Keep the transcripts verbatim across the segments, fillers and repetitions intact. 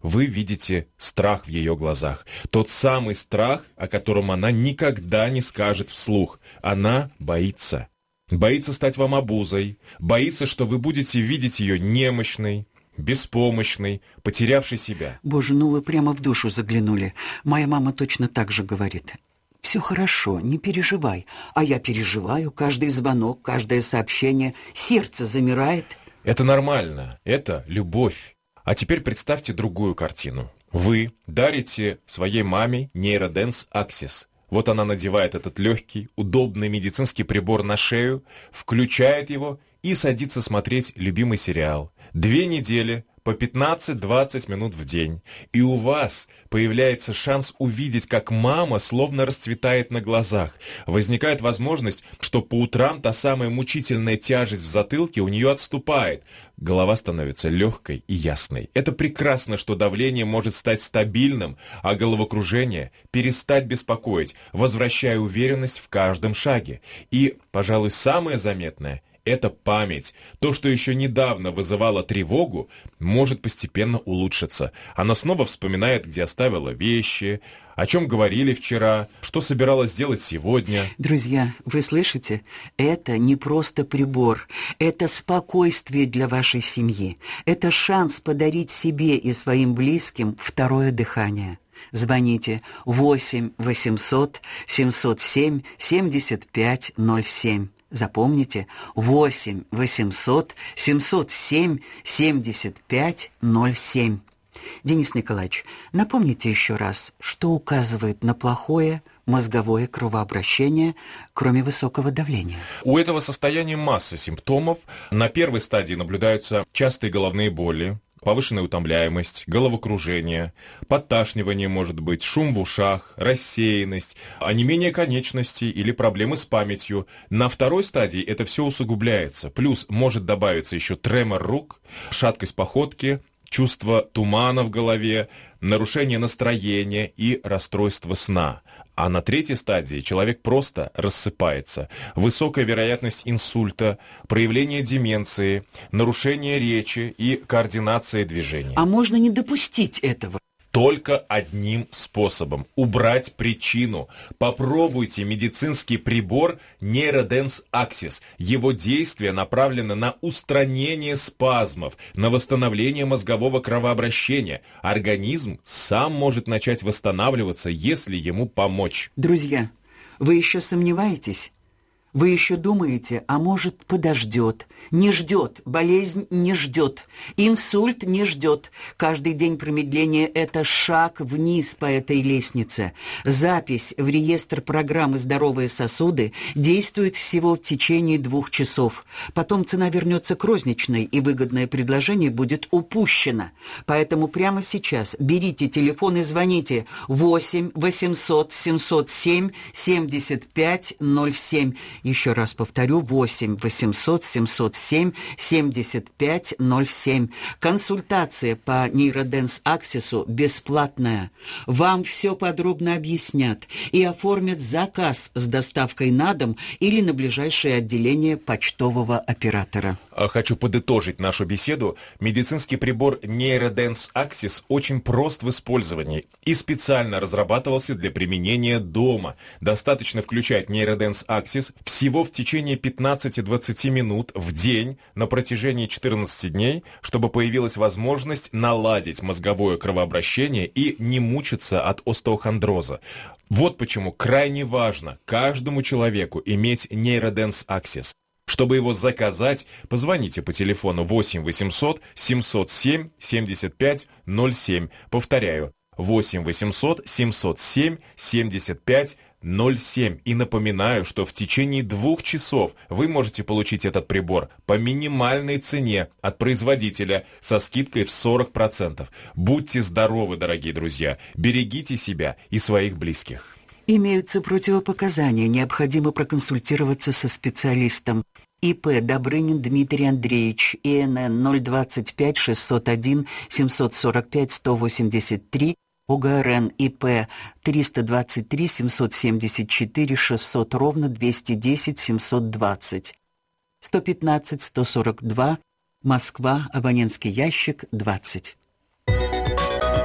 вы видите страх в ее глазах. Тот самый страх, о котором она никогда не скажет вслух. Она боится. Боится стать вам обузой, боится, что вы будете видеть ее немощной, беспомощной, потерявшей себя. Боже, ну вы прямо в душу заглянули. Моя мама точно так же говорит. Все хорошо, не переживай. А я переживаю. Каждый звонок, каждое сообщение. Сердце замирает. Это нормально. Это любовь. А теперь представьте другую картину. Вы дарите своей маме нейроденс Axis. Вот она надевает этот легкий, удобный медицинский прибор на шею, включает его и садится смотреть любимый сериал. Две недели по пятнадцать-двадцать минут в день. И у вас появляется шанс увидеть, как мама словно расцветает на глазах. Возникает возможность, что по утрам та самая мучительная тяжесть в затылке у нее отступает. Голова становится легкой и ясной. Это прекрасно, что давление может стать стабильным, а головокружение перестать беспокоить, возвращая уверенность в каждом шаге. И, пожалуй, самое заметное – это память. То, что еще недавно вызывало тревогу, может постепенно улучшиться. Она снова вспоминает, где оставила вещи, о чем говорили вчера, что собиралась сделать сегодня. Друзья, вы слышите? Это не просто прибор. Это спокойствие для вашей семьи. Это шанс подарить себе и своим близким второе дыхание. Звоните восемь восемьсот семьсот семь семьдесят пять ноль семь. Запомните, восемь восемьсот семьсот семь семьдесят пять ноль семь. Денис Николаевич, напомните еще раз, что указывает на плохое мозговое кровообращение, кроме высокого давления? У этого состояния масса симптомов. На первой стадии наблюдаются частые головные боли, повышенная утомляемость, головокружение, подташнивание может быть, шум в ушах, рассеянность, онемение конечностей или проблемы с памятью. На второй стадии это все усугубляется. Плюс может добавиться еще тремор рук, шаткость походки, чувство тумана в голове, нарушение настроения и расстройство сна. А на третьей стадии человек просто рассыпается. Высокая вероятность инсульта, проявление деменции, нарушение речи и координация движений. А можно не допустить этого? Только одним способом – убрать причину. Попробуйте медицинский прибор нейроденс Axis. Его действие направлено на устранение спазмов, на восстановление мозгового кровообращения. Организм сам может начать восстанавливаться, если ему помочь. Друзья, вы еще сомневаетесь? Вы еще думаете, а может, подождет? Не ждет, болезнь не ждет, инсульт не ждет. Каждый день промедления – это шаг вниз по этой лестнице. Запись в реестр программы «Здоровые сосуды» действует всего в течение двух часов. Потом цена вернется к розничной, и выгодное предложение будет упущено. Поэтому прямо сейчас берите телефон и звоните восемь восемьсот семьсот семь семьдесят пять ноль семь. Еще раз повторю, восемь восемьсот семьсот семь семьдесят пять ноль семь. Консультация по нейроденс Axis бесплатная. Вам все подробно объяснят и оформят заказ с доставкой на дом или на ближайшее отделение почтового оператора. Хочу подытожить нашу беседу. Медицинский прибор нейроденс Axis очень прост в использовании и специально разрабатывался для применения дома. Достаточно включать нейроденс Axis в всего в течение пятнадцати-двадцати минут в день на протяжении четырнадцати дней, чтобы появилась возможность наладить мозговое кровообращение и не мучиться от остеохондроза. Вот почему крайне важно каждому человеку иметь нейроденс Axis. Чтобы его заказать, позвоните по телефону восемь восемьсот семьсот семь семьдесят пять ноль семь. Повторяю, восемь восемьсот семьсот семь семьдесят пять ноль семь. И напоминаю, что в течение двух часов вы можете получить этот прибор по минимальной цене от производителя со скидкой в сорок процентов. Будьте здоровы, дорогие друзья, берегите себя и своих близких. Имеются противопоказания, необходимо проконсультироваться со специалистом. ИП Добрынин Дмитрий Андреевич, ИНН ноль двадцать пять шестьсот один семьсот сорок пять сто восемьдесят три, ОГРН ИП триста двадцать три семьсот семьдесят четыре шестьсот ровно двести десять семьсот двадцать. сто пятнадцать сто сорок два, Москва, абонентский ящик двадцать.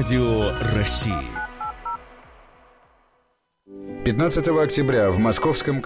Радио России. пятнадцатого октября в московском...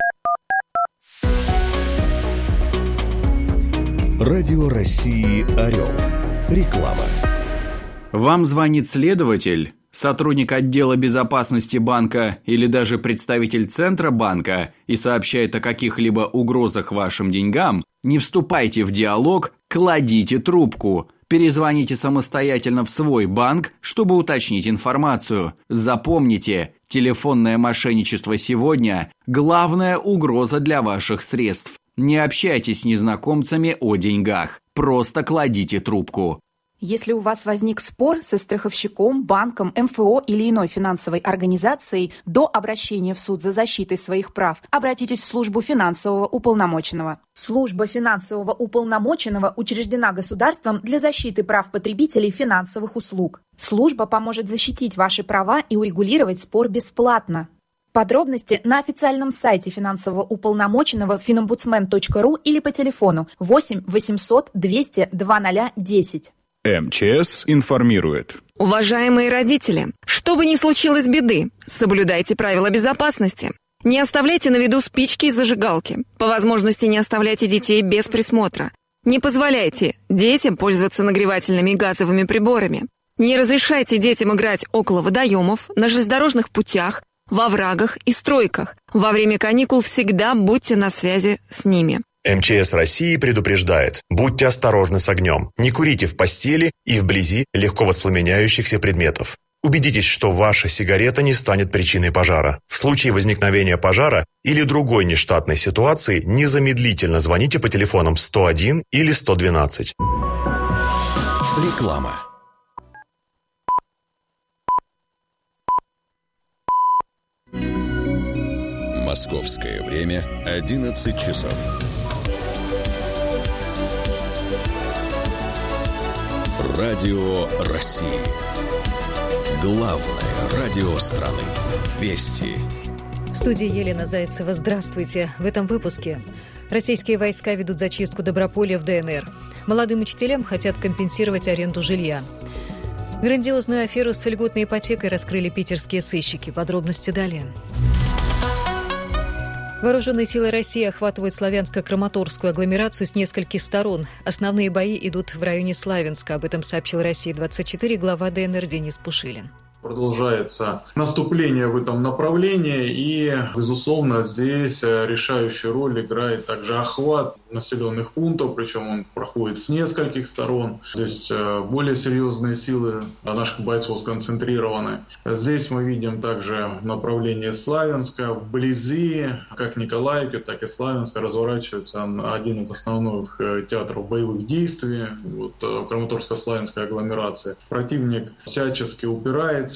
Радио России «Орел». Реклама. Вам звонит следователь, сотрудник отдела безопасности банка или даже представитель центра банка и сообщает о каких-либо угрозах вашим деньгам, не вступайте в диалог, кладите трубку. Перезвоните самостоятельно в свой банк, чтобы уточнить информацию. Запомните, телефонное мошенничество сегодня – главная угроза для ваших средств. Не общайтесь с незнакомцами о деньгах. Просто кладите трубку. Если у вас возник спор со страховщиком, банком, эм эф о или иной финансовой организацией, до обращения в суд за защитой своих прав обратитесь в службу финансового уполномоченного. Служба финансового уполномоченного учреждена государством для защиты прав потребителей финансовых услуг. Служба поможет защитить ваши права и урегулировать спор бесплатно. Подробности на официальном сайте финансового уполномоченного финомбудсмен точка ру или по телефону восемь восемьсот двести два ноль десять. эм че эс информирует. Уважаемые родители, что бы ни случилось беды, соблюдайте правила безопасности. Не оставляйте на виду спички и зажигалки. По возможности не оставляйте детей без присмотра. Не позволяйте детям пользоваться нагревательными газовыми приборами. Не разрешайте детям играть около водоемов, на железнодорожных путях, во оврагах и стройках. Во время каникул всегда будьте на связи с ними. эм че эс России предупреждает: будьте осторожны с огнем, не курите в постели и вблизи легко воспламеняющихся предметов. Убедитесь, что ваша сигарета не станет причиной пожара. В случае возникновения пожара или другой нештатной ситуации незамедлительно звоните по телефонам сто один или сто двенадцать. Реклама. Московское время одиннадцать часов. Радио России. Главное радио страны. Вести. В студии Елена Зайцева. Здравствуйте. В этом выпуске. Российские войска ведут зачистку Доброполья в дэ эн эр. Молодым учителям хотят компенсировать аренду жилья. Грандиозную аферу с льготной ипотекой раскрыли питерские сыщики. Подробности далее. Вооруженные силы России охватывают славянско-краматорскую агломерацию с нескольких сторон. Основные бои идут в районе Славянска. Об этом сообщил Россия двадцать четыре глава дэ эн эр Денис Пушилин. Продолжается наступление в этом направлении, и, безусловно, здесь решающую роль играет также охват населенных пунктов, причем он проходит с нескольких сторон. Здесь более серьезные силы наших бойцов сконцентрированы. Здесь мы видим также направление Славянска. Вблизи, как Николаевки, так и Славянска, разворачивается один из основных театров боевых действий, вот, Краматорско-Славянской агломерации. Противник всячески упирается.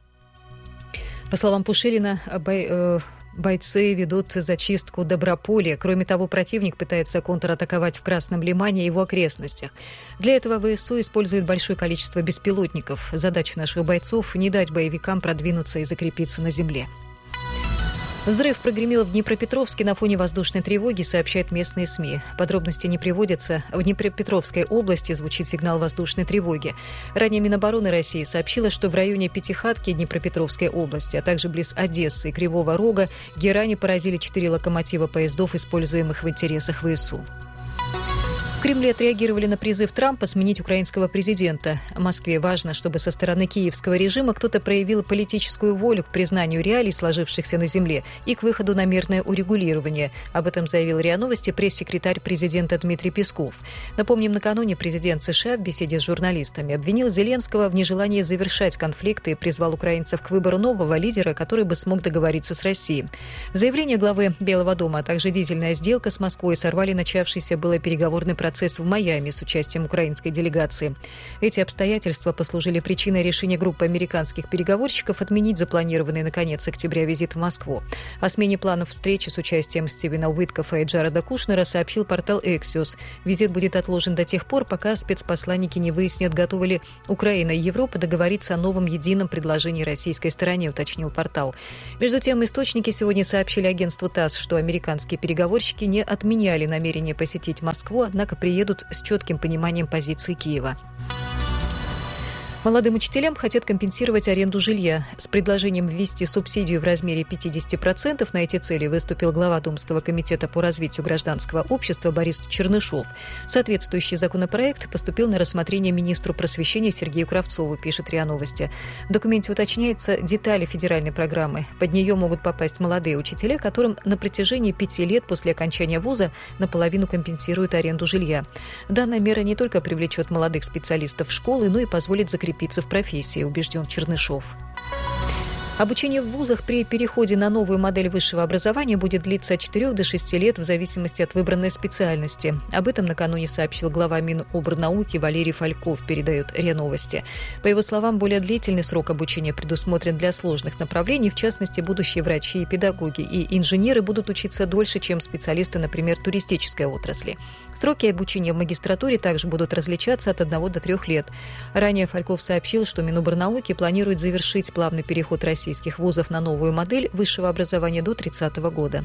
По словам Пушилина, бой, э, бойцы ведут зачистку Доброполья. Кроме того, противник пытается контратаковать в Красном Лимане и его окрестностях. Для этого вэ эс у использует большое количество беспилотников. Задача наших бойцов – не дать боевикам продвинуться и закрепиться на земле. Взрыв прогремел в Днепропетровске на фоне воздушной тревоги, сообщают местные СМИ. Подробности не приводятся. В Днепропетровской области звучит сигнал воздушной тревоги. Ранее Минобороны России сообщила, что в районе Пятихатки Днепропетровской области, а также близ Одессы и Кривого Рога герани поразили четыре локомотива поездов, используемых в интересах вэ эс у. В Кремле отреагировали на призыв Трампа сменить украинского президента. Москве важно, чтобы со стороны киевского режима кто-то проявил политическую волю к признанию реалий, сложившихся на земле, и к выходу на мирное урегулирование. Об этом заявил РИА Новости пресс-секретарь президента Дмитрий Песков. Напомним, накануне президент США в беседе с журналистами обвинил Зеленского в нежелании завершать конфликты и призвал украинцев к выбору нового лидера, который бы смог договориться с Россией. Заявление главы Белого дома, а также длительная сделка с Москвой сорвали начавшийся было переговорный процесс в Майами с участием украинской делегации. Эти обстоятельства послужили причиной решения группы американских переговорщиков отменить запланированный на конец октября визит в Москву. О смене планов встречи с участием Стивена Уиткофа и Джареда Кушнера сообщил портал Axios. Визит будет отложен до тех пор, пока спецпосланники не выяснят, готовы ли Украина и Европа договориться о новом едином предложении российской стороне, уточнил портал. Между тем, источники сегодня сообщили агентству ТАСС, что американские переговорщики не отменяли намерение посетить Москву, однако приедут с четким пониманием позиции Киева. Молодым учителям хотят компенсировать аренду жилья. С предложением ввести субсидию в размере пятьдесят процентов на эти цели выступил глава Думского комитета по развитию гражданского общества Борис Чернышов. Соответствующий законопроект поступил на рассмотрение министру просвещения Сергею Кравцову, пишет РИА Новости. В документе уточняются детали федеральной программы. Под нее могут попасть молодые учителя, которым на протяжении пяти лет после окончания вуза наполовину компенсируют аренду жилья. Данная мера не только привлечет молодых специалистов в школы, но и позволит закрепить в профессии, убежден Чернышов. Обучение в вузах при переходе на новую модель высшего образования будет длиться от четырёх до шести лет в зависимости от выбранной специальности. Об этом накануне сообщил глава Минобрнауки Валерий Фальков, передает РИА Новости. По его словам, более длительный срок обучения предусмотрен для сложных направлений, в частности, будущие врачи и педагоги и инженеры будут учиться дольше, чем специалисты, например, туристической отрасли. Сроки обучения в магистратуре также будут различаться от одного до трех лет. Ранее Фальков сообщил, что Минобрнауки планирует завершить плавный переход России российских вузов на новую модель высшего образования до тридцатого года.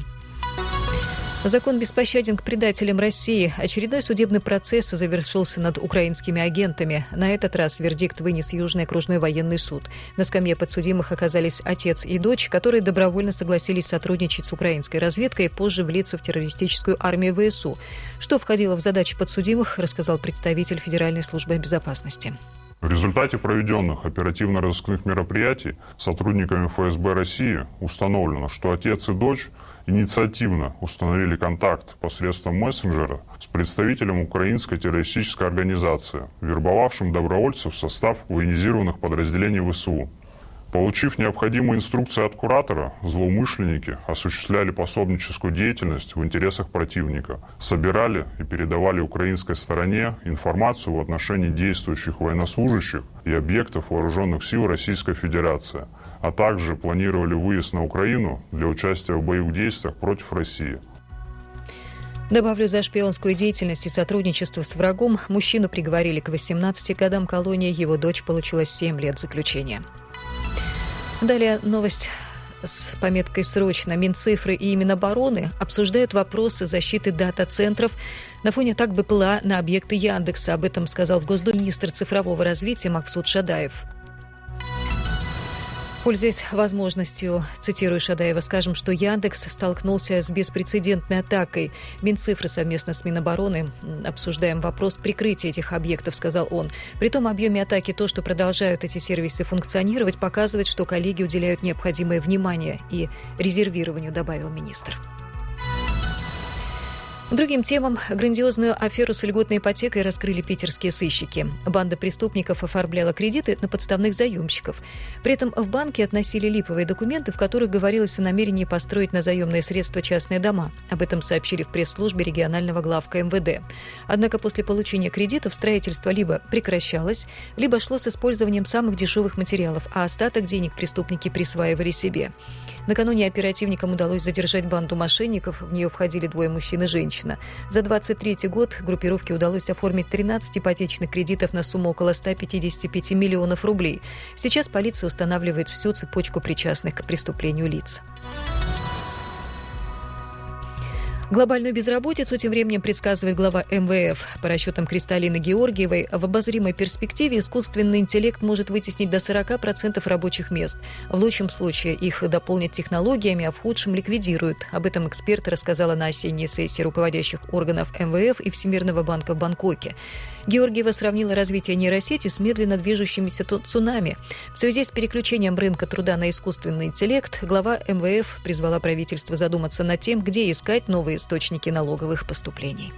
Закон беспощаден к предателям России. Очередной судебный процесс завершился над украинскими агентами. На этот раз вердикт вынес Южный окружной военный суд. На скамье подсудимых оказались отец и дочь, которые добровольно согласились сотрудничать с украинской разведкой и позже влиться в террористическую армию ВСУ. Что входило в задачи подсудимых, рассказал представитель Федеральной службы безопасности. В результате проведенных оперативно-розыскных мероприятий сотрудниками ФСБ России установлено, что отец и дочь инициативно установили контакт посредством мессенджера с представителем украинской террористической организации, вербовавшим добровольцев в состав военизированных подразделений ВСУ. Получив необходимые инструкции от куратора, злоумышленники осуществляли пособническую деятельность в интересах противника, собирали и передавали украинской стороне информацию в отношении действующих военнослужащих и объектов вооруженных сил Российской Федерации, а также планировали выезд на Украину для участия в боевых действиях против России. Добавлю, за шпионскую деятельность и сотрудничество с врагом мужчину приговорили к восемнадцати годам колонии, его дочь получила семь лет заключения. Далее новость с пометкой «Срочно». Минцифры и Минобороны обсуждают вопросы защиты дата-центров на фоне атак БПЛА на объекты Яндекса. Об этом сказал в Госдуме министр цифрового развития Максут Шадаев. Пользуясь возможностью, цитирую Шадаева, скажем, что Яндекс столкнулся с беспрецедентной атакой. Минцифры совместно с Минобороны обсуждаем вопрос прикрытия этих объектов, сказал он. При том объеме атаки то, что продолжают эти сервисы функционировать, показывает, что коллеги уделяют необходимое внимание и резервированию, добавил министр. Другим темам грандиозную аферу с льготной ипотекой раскрыли питерские сыщики. Банда преступников оформляла кредиты на подставных заемщиков. При этом в банке относили липовые документы, в которых говорилось о намерении построить на заемные средства частные дома. Об этом сообщили в пресс-службе регионального главка МВД. Однако после получения кредитов строительство либо прекращалось, либо шло с использованием самых дешевых материалов, а остаток денег преступники присваивали себе. Накануне оперативникам удалось задержать банду мошенников. В нее входили двое мужчин и женщина. За двадцать третий год группировке удалось оформить тринадцать ипотечных кредитов на сумму около ста пятидесяти пяти миллионов рублей. Сейчас полиция устанавливает всю цепочку причастных к преступлению лиц. Глобальную безработицу тем временем предсказывает глава эм вэ эф. По расчетам Кристалины Георгиевой, в обозримой перспективе искусственный интеллект может вытеснить до сорока процентов рабочих мест. В лучшем случае их дополнят технологиями, а в худшем ликвидируют. Об этом эксперт рассказала на осенней сессии руководящих органов эм вэ эф и Всемирного банка в Бангкоке. Георгиева сравнила развитие нейросети с медленно движущимися цунами. В связи с переключением рынка труда на искусственный интеллект, глава эм вэ эф призвала правительство задуматься над тем, где искать новые источники налоговых поступлений.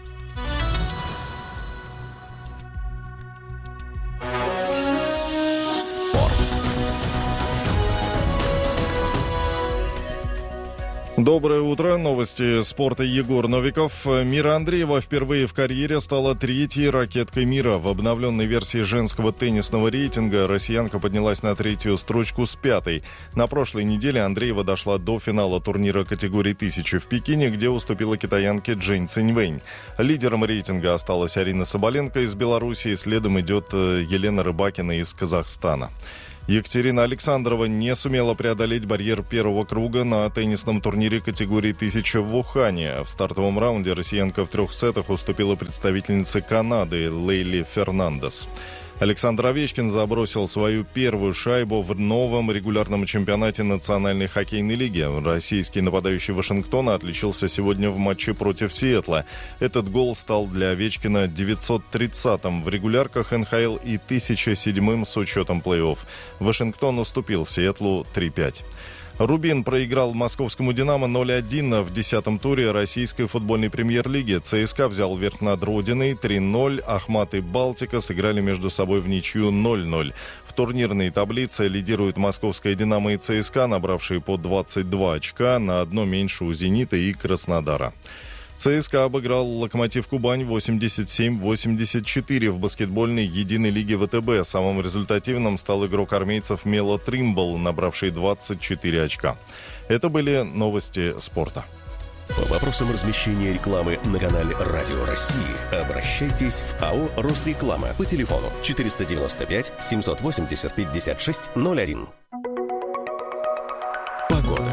Доброе утро. Новости спорта. Егор Новиков. Мира Андреева впервые в карьере стала третьей ракеткой мира. В обновленной версии женского теннисного рейтинга россиянка поднялась на третью строчку с пятой. На прошлой неделе Андреева дошла до финала турнира категории тысяча в Пекине, где уступила китаянке Джэнь Циньвэнь. Лидером рейтинга осталась Арина Соболенко из Беларуси. Следом идет Елена Рыбакина из Казахстана. Екатерина Александрова не сумела преодолеть барьер первого круга на теннисном турнире категории тысяча в Ухане. В стартовом раунде россиянка в трех сетах уступила представительнице Канады Лейли Фернандес. Александр Овечкин забросил свою первую шайбу в новом регулярном чемпионате Национальной хоккейной лиги. Российский нападающий Вашингтона отличился сегодня в матче против Сиэтла. Этот гол стал для Овечкина девятьсот тридцатым в регулярках эн ха эл и тысяча седьмым с учетом плей-офф. Вашингтон уступил Сиэтлу три пять. Рубин проиграл московскому «Динамо» ноль один в десятом туре российской футбольной премьер-лиги. ЦСКА взял верх над Родиной три ноль. Ахмат и Балтика сыграли между собой в ничью ноль ноль. В турнирной таблице лидируют московская «Динамо» и ЦСКА, набравшие по двадцать два очка, на одно меньше у «Зенита» и Краснодара. ЦСКА обыграл «Локомотив Кубань» восемьдесят семь восемьдесят четыре в баскетбольной единой лиге вэ тэ бэ. Самым результативным стал игрок армейцев Мело Тримбл, набравший двадцать четыре очка. Это были новости спорта. По вопросам размещения рекламы на канале «Радио России» обращайтесь в АО «Росреклама» по телефону четыреста девяносто пять семьсот восемьдесят пятьдесят шесть ноль один. Погода.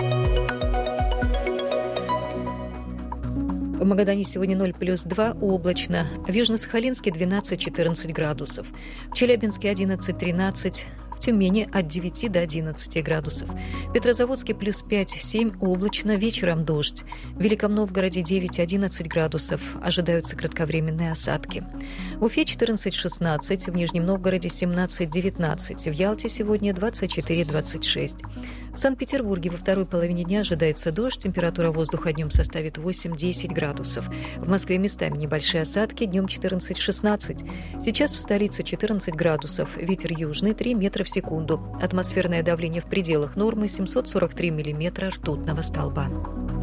В Магадане сегодня ноль плюс два, облачно. В Южно-Сахалинске двенадцать-четырнадцать градусов. В Челябинске одиннадцать-тринадцать. В Тюмени от девяти до одиннадцати градусов. В Петрозаводске плюс пять-семь, облачно, вечером дождь. В Великом Новгороде девять-одиннадцать градусов. Ожидаются кратковременные осадки. В Уфе четырнадцать-шестнадцать, в Нижнем Новгороде семнадцать-девятнадцать. В Ялте сегодня двадцать четыре-двадцать шесть. В Санкт-Петербурге во второй половине дня ожидается дождь. Температура воздуха днем составит восемь-десять градусов. В Москве местами небольшие осадки, днем четырнадцать-шестнадцать. Сейчас в столице четырнадцать градусов. Ветер южный три метра в секунду. Атмосферное давление в пределах нормы семьсот сорок три миллиметра ртутного столба.